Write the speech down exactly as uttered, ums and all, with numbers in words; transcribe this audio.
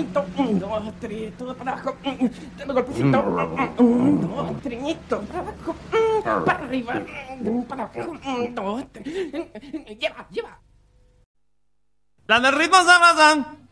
Trinito, un, dos, tres, todo para abajo. Dando golpecito. Un, dos, trinito, para abajo. Para arriba, para abajo. Un, dos, tres. Lleva, lleva. Las del ritmo se abrazan.